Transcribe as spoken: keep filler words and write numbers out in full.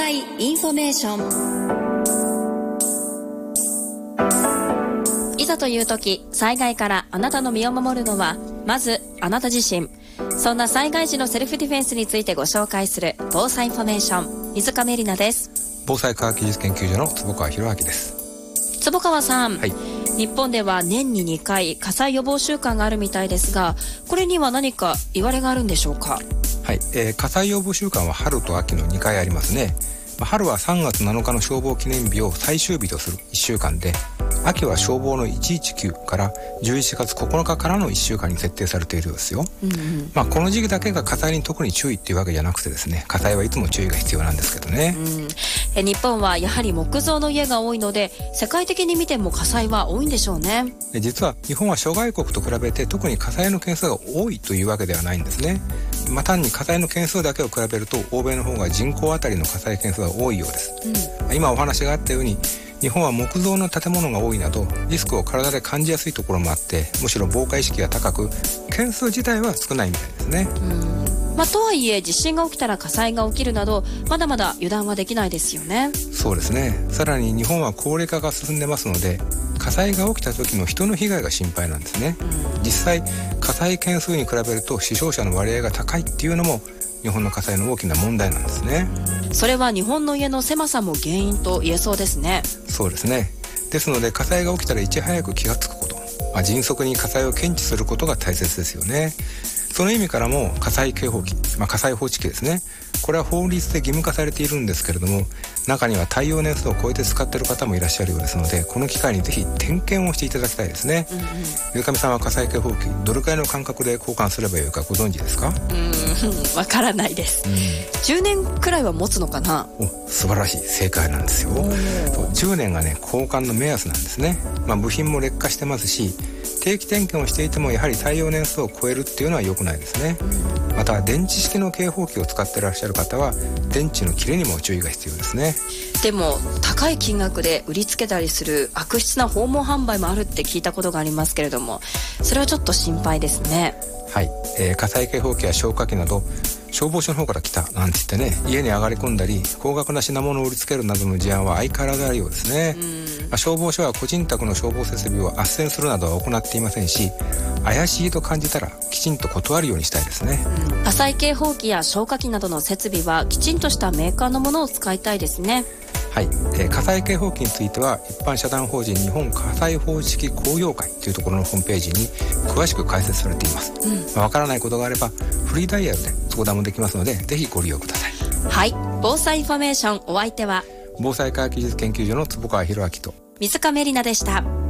災インフォメーション。いざという時、災害からあなたの身を守るのはまずあなた自身。そんな災害時のセルフディフェンスについてご紹介する防災インフォメーション、水上里奈です。 防災科学技術研究所の坪川博明です。 坪川さん、 はい、 日本では年ににかい火災予防週間があるみたいですが、これには何か言われがあるんでしょうか？ はい、えー、火災予防週間は春と秋のにかいありますね。春はさんがつなのかの消防記念日を最終日とするいっしゅうかんで、秋は消防のいちいちきゅうからじゅういちがつここのかからのいっしゅうかんに設定されているようですよ。うんうん、まあ、この時期だけが火災に特に注意っていうわけじゃなくてですね、火災はいつも注意が必要なんですけどね。 うん、え日本はやはり木造の家が多いので、世界的に見ても火災は多いんでしょうね。 実は日本は諸外国と比べて特に火災の件数が多いというわけではないんですね。まあ、単に火災の件数だけを比べると欧米の方が人口あたりの火災件数が多いようです。うん、今お話があったように日本は木造の建物が多いなどリスクを体で感じやすいところもあって、むしろ防火意識が高く件数自体は少ないみたいですね。 うん、まあ、とはいえ地震が起きたら火災が起きるなどまだまだ油断はできないですよね。 そうですね。さらに日本は高齢化が進んでますので、火災が起きた時の人の被害が心配なんですね。うん、実際火災件数に比べると死傷者の割合が高いっていうのも日本の火災の大きな問題なんですね。 それは日本の家の狭さも原因と言えそうですね。 そうですね。ですので火災が起きたらいち早く気がつくこと、まあ、迅速に火災を検知することが大切ですよね。その意味からも火災警報器、まあ、火災報知器ですね、これは法律で義務化されているんですけれども、中には耐用年数を超えて使っている方もいらっしゃるようですので、この機会にぜひ点検をしていただきたいですね。うんうん、ゆかみさんは火災警報器どれくらいの間隔で交換すればよいかご存知ですか？うーん、わからないです。うん、じゅうねんくらいは持つのかな？ お、素晴らしい、正解なんですよ。じゅうねんがね交換の目安なんですね。まあ、部品も劣化してますし、定期点検をしていてもやはり耐用年数を超えるっていうのは良くないですね。うん、また電池式の警報器を使っていらっしゃる方は電池の切れにも注意が必要ですね。 でも高い金額で売りつけたりする悪質な訪問販売もあるって聞いたことがありますけれども、それはちょっと心配ですね。 はい、えー、火災警報器や消火器など消防署の方から来たなんて言ってね、家に上がり込んだり高額な品物を売りつけるなどの事案は相変わらずあるようですね。まあ、消防署は個人宅の消防設備を斡旋するなどは行っていませんし、怪しいと感じたらきちんと断るようにしたいですね。 うん、火災警報器や消火器などの設備はきちんとしたメーカーのものを使いたいですね。 はい、えー、火災警報器については一般社団法人日本火災報知器公用会というところのホームページに詳しく解説されています。うん、まあ、わからないことがあればフリーダイヤルで相談もできますので、ぜひご利用ください。 はい、防災インフォメーション、お相手は防災科学技術研究所の坪川博明と水上里奈でした。